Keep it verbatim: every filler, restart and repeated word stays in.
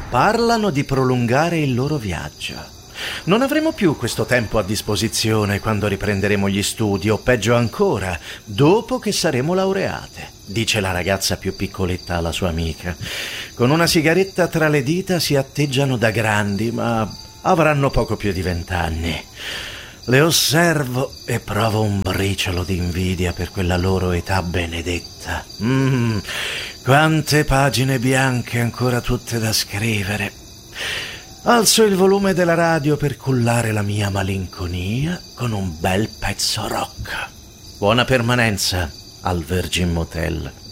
parlano di prolungare il loro viaggio. Non avremo più questo tempo a disposizione quando riprenderemo gli studi, o peggio ancora, dopo che saremo laureate, dice la ragazza più piccoletta alla sua amica. Con una sigaretta tra le dita si atteggiano da grandi, ma avranno poco più di vent'anni. Le osservo e provo un briciolo di invidia per quella loro età benedetta. Mm, quante pagine bianche ancora tutte da scrivere. Alzo il volume della radio per cullare la mia malinconia con un bel pezzo rock. Buona permanenza al Virgin Motel.